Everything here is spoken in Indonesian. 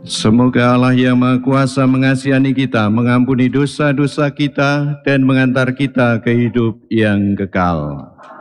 Semoga Allah yang Maha Kuasa mengasihani kita, mengampuni dosa-dosa kita, dan mengantar kita ke hidup yang kekal.